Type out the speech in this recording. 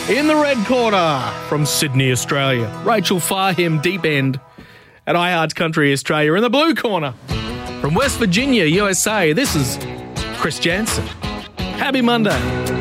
In the red corner from Sydney, Australia, Rachel Farham Deep End at iHeart Country Australia. In the blue corner from West Virginia, USA, this is Chris Jansen. Happy Monday.